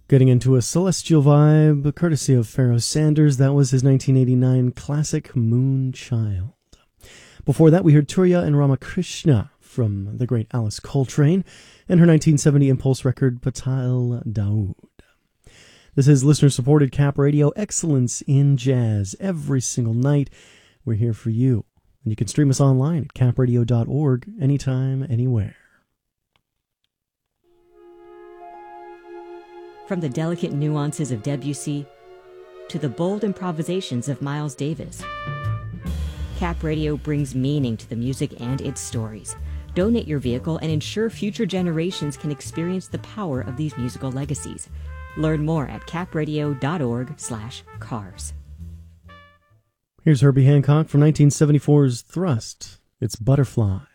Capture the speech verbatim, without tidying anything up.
Getting into a celestial vibe, courtesy of Pharoah Sanders. That was his nineteen eighty-nine classic Moonchild. Before that, we heard Turiya and Ramakrishna from the great Alice Coltrane and her nineteen seventy Impulse record, Patal Daoud. This is listener-supported Cap Radio, excellence in jazz. Every single night, we're here for you. And you can stream us online at cap radio dot org anytime, anywhere. From the delicate nuances of Debussy to the bold improvisations of Miles Davis, Cap Radio brings meaning to the music and its stories. Donate your vehicle and ensure future generations can experience the power of these musical legacies. Learn more at cap radio dot org slash cars. Here's Herbie Hancock from nineteen seventy-four's Thrust. It's Butterfly.